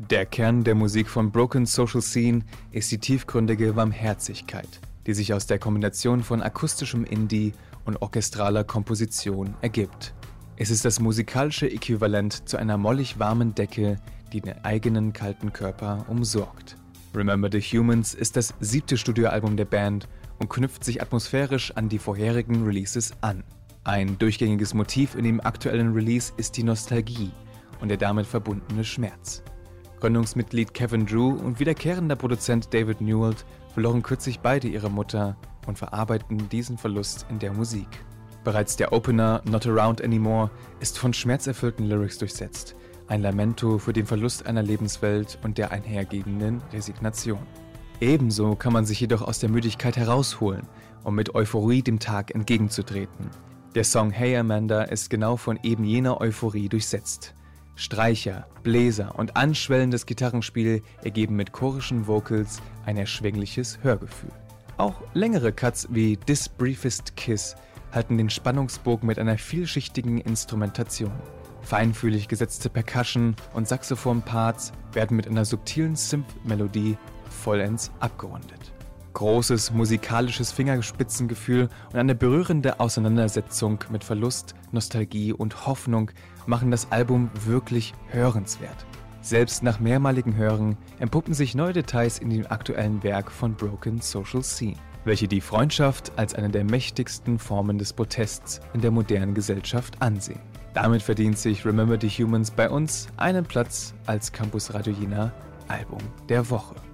Der Kern der Musik von Broken Social Scene ist die tiefgründige Warmherzigkeit, die sich aus der Kombination von akustischem Indie und orchestraler Komposition ergibt. Es ist das musikalische Äquivalent zu einer mollig warmen Decke, die den eigenen kalten Körper umsorgt. Remember the Humans ist das 7. Studioalbum der Band und knüpft sich atmosphärisch an die vorherigen Releases an. Ein durchgängiges Motiv in dem aktuellen Release ist die Nostalgie und der damit verbundene Schmerz. Gründungsmitglied Kevin Drew und wiederkehrender Produzent David Newell verloren kürzlich beide ihre Mutter und verarbeiten diesen Verlust in der Musik. Bereits der Opener Not Around Anymore ist von schmerzerfüllten Lyrics durchsetzt, ein Lamento für den Verlust einer Lebenswelt und der einhergehenden Resignation. Ebenso kann man sich jedoch aus der Müdigkeit herausholen, um mit Euphorie dem Tag entgegenzutreten. Der Song Hey Amanda ist genau von eben jener Euphorie durchsetzt. Streicher, Bläser und anschwellendes Gitarrenspiel ergeben mit chorischen Vocals ein erschwingliches Hörgefühl. Auch längere Cuts wie This Briefest Kiss halten den Spannungsbogen mit einer vielschichtigen Instrumentation. Feinfühlig gesetzte Percussion- und Saxophon-Parts werden mit einer subtilen Synth-Melodie vollends abgerundet. Großes musikalisches Fingerspitzengefühl und eine berührende Auseinandersetzung mit Verlust, Nostalgie und Hoffnung machen das Album wirklich hörenswert. Selbst nach mehrmaligem Hören empuppen sich neue Details in dem aktuellen Werk von Broken Social Scene, welche die Freundschaft als eine der mächtigsten Formen des Protests in der modernen Gesellschaft ansehen. Damit verdient sich Remember the Humans bei uns einen Platz als Campus Radio Jena Album der Woche.